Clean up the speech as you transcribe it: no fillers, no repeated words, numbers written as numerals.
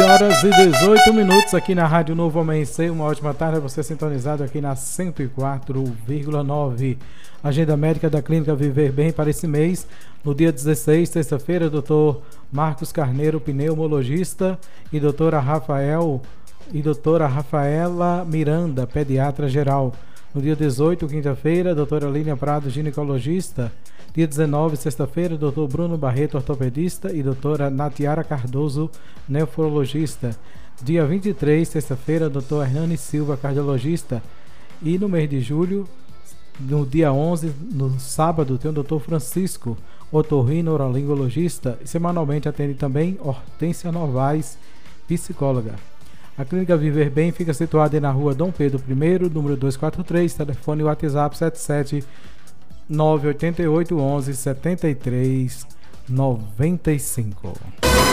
9h18 aqui na Rádio Novo Amanhecer. Uma ótima tarde a você sintonizado aqui na 104,9. Agenda médica da Clínica Viver Bem para esse mês. No dia 16, terça-feira, Dr. Marcos Carneiro, pneumologista, e doutora Rafaela Miranda, pediatra geral. No dia 18, quinta-feira, doutora Línia Prado, ginecologista. Dia 19, sexta-feira, doutor Bruno Barreto, ortopedista, e doutora Natiara Cardoso, nefrologista. Dia 23, sexta-feira, doutor Hernani Silva, cardiologista. E no mês de julho, no dia 11, no sábado, tem o doutor Francisco, otorrino-otolaringologista. E semanalmente atende também Hortência Novaes, psicóloga. A Clínica Viver Bem fica situada na rua Dom Pedro I, número 243, telefone WhatsApp 77988117395.